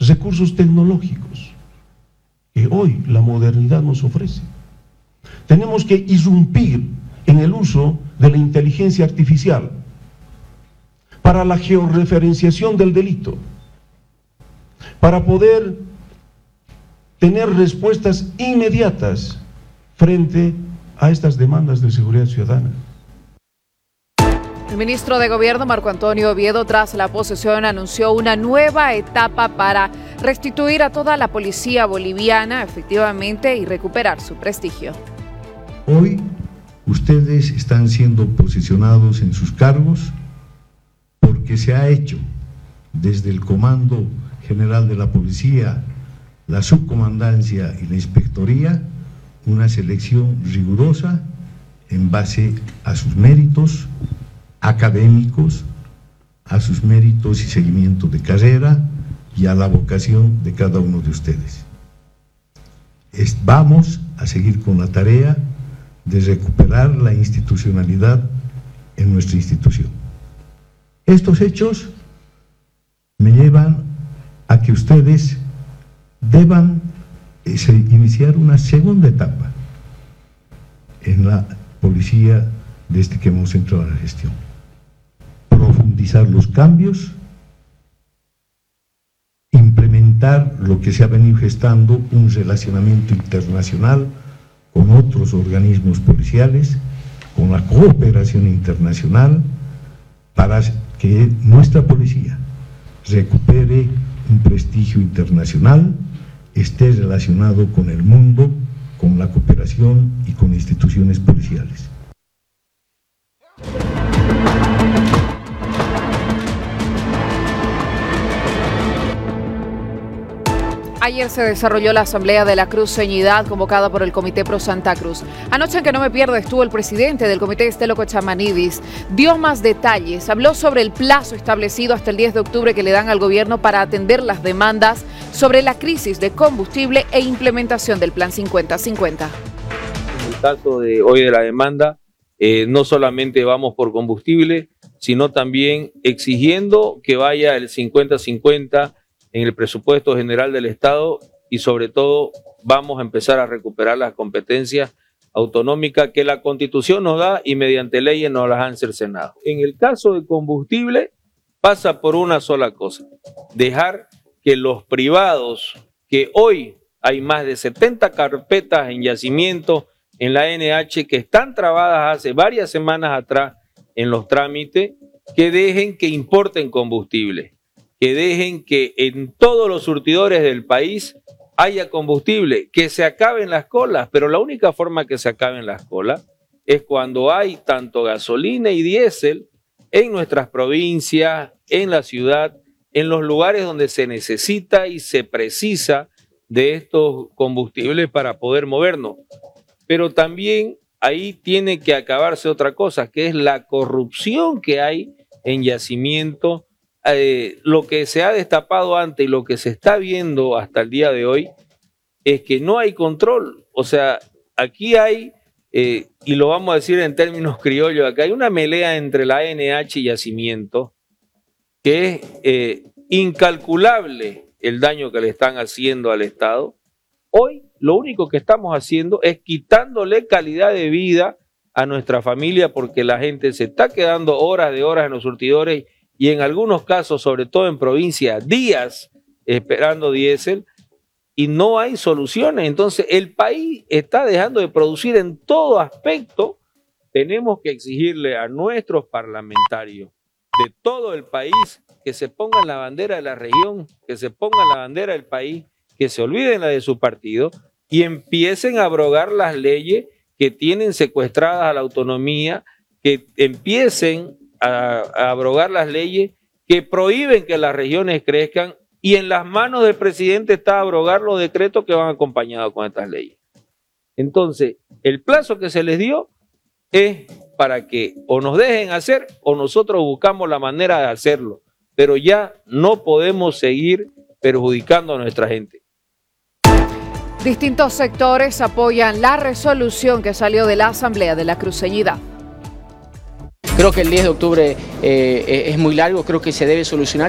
recursos tecnológicos que hoy la modernidad nos ofrece. Tenemos que irrumpir en el uso de la inteligencia artificial para la georreferenciación del delito, para poder tener respuestas inmediatas frente a estas demandas de seguridad ciudadana. El ministro de Gobierno, Marco Antonio Oviedo, tras la posesión, anunció una nueva etapa para restituir a toda la policía boliviana, efectivamente, y recuperar su prestigio. Hoy, ustedes están siendo posicionados en sus cargos porque se ha hecho desde el Comando General de la Policía, la Subcomandancia y la Inspectoría, una selección rigurosa en base a sus méritos académicos, a sus méritos y seguimiento de carrera y a la vocación de cada uno de ustedes. Vamos a seguir con la tarea de recuperar la institucionalidad en nuestra institución. Estos hechos me llevan a que ustedes deban iniciar una segunda etapa en la policía desde que hemos entrado a la gestión. Profundizar los cambios, implementar lo que se ha venido gestando, un relacionamiento internacional con otros organismos policiales, con la cooperación internacional, para que nuestra policía recupere un prestigio internacional, esté relacionado con el mundo, con la cooperación y con instituciones policiales. Ayer se desarrolló la Asamblea de la Cruceñidad convocada por el Comité Pro Santa Cruz. Anoche, en Que No Me Pierdo, estuvo el presidente del comité, Estelo Cochamanidis. Dio más detalles, habló sobre el plazo establecido hasta el 10 de octubre que le dan al gobierno para atender las demandas sobre la crisis de combustible e implementación del Plan 50-50. En el caso de hoy de la demanda, no solamente vamos por combustible, sino también exigiendo que vaya el 50-50 en el presupuesto general del Estado y sobre todo vamos a empezar a recuperar las competencias autonómicas que la Constitución nos da y mediante leyes nos las han cercenado. En el caso de combustible pasa por una sola cosa, dejar que los privados, que hoy hay más de 70 carpetas en yacimiento en la ANH que están trabadas hace varias semanas atrás en los trámites, que dejen que importen combustible, que dejen que en todos los surtidores del país haya combustible, que se acaben las colas, pero la única forma que se acaben las colas es cuando hay tanto gasolina y diésel en nuestras provincias, en la ciudad, en los lugares donde se necesita y se precisa de estos combustibles para poder movernos. Pero también ahí tiene que acabarse otra cosa, que es la corrupción que hay en yacimiento. Lo que se ha destapado antes y lo que se está viendo hasta el día de hoy es que no hay control. O sea, aquí hay, y lo vamos a decir en términos criollos, acá hay una pelea entre la ANH y Yacimiento que es incalculable el daño que le están haciendo al Estado. Hoy lo único que estamos haciendo es quitándole calidad de vida a nuestra familia porque la gente se está quedando horas de horas en los surtidores y en algunos casos, sobre todo en provincias, días esperando diésel y no hay soluciones. Entonces el país está dejando de producir en todo aspecto. Tenemos que exigirle a nuestros parlamentarios de todo el país que se pongan la bandera de la región, que se pongan la bandera del país, que se olviden la de su partido y empiecen a abrogar las leyes que tienen secuestradas a la autonomía, que empiecen a abrogar las leyes que prohíben que las regiones crezcan y en las manos del presidente está abrogar los decretos que van acompañados con estas leyes. Entonces, el plazo que se les dio es para que o nos dejen hacer o nosotros buscamos la manera de hacerlo, pero ya no podemos seguir perjudicando a nuestra gente. Distintos sectores apoyan la resolución que salió de la Asamblea de la Cruceñidad. Creo que el 10 de octubre es muy largo, creo que se debe solucionar.